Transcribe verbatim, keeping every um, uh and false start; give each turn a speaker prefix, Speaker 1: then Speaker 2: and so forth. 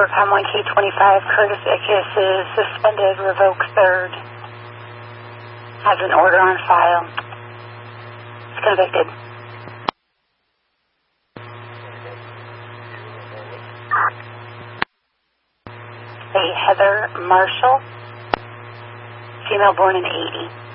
Speaker 1: Brookheim one K twenty-five, Curtis Ickes is suspended, revoked third. Has an order on file. It's convicted. A Heather Marshall, female born in eighty.